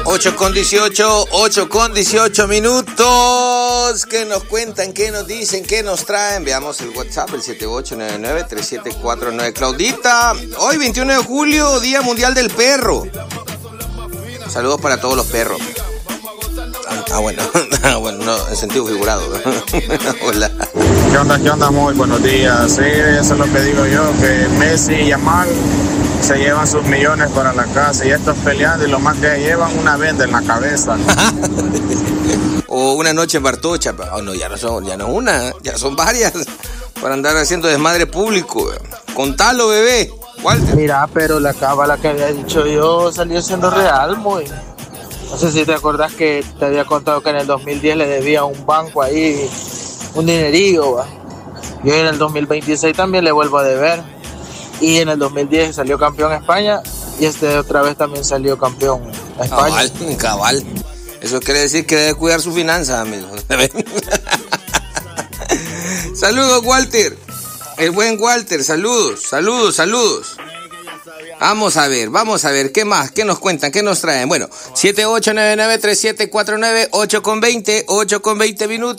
8:18 minutos. ¿Qué nos cuentan? ¿Qué nos dicen? ¿Qué nos traen? Veamos el WhatsApp, el 7899-3749. Claudita, hoy 21 de julio, Día Mundial del Perro. Saludos para todos los perros. Bueno, no, en sentido figurado. Hola. ¿Qué onda? Muy buenos días. Sí, eso es lo que digo yo, que Messi y Yamal se llevan sus millones para la casa y estos peleando y lo más que llevan una venda en la cabeza. O una noche en Bartocha. Oh, no, ya no es una, ya son varias. Para andar haciendo desmadre público. Contalo, bebé. Walter. Mira, pero la cábala que había dicho yo salió siendo real, muy. No sé si te acordás que te había contado que en el 2010 le debía a un banco ahí un dinerillo, ¿va? Yo en el 2026 también le vuelvo a deber. Y en el 2010 salió campeón España y otra vez también salió campeón España. Cabal. Eso quiere decir que debe cuidar su finanzas, amigos. Saludos, Walter. El buen Walter, saludos. Vamos a ver, ¿qué más? ¿Qué nos cuentan? ¿Qué nos traen? Bueno, 7899-3749, 8:20 minutos.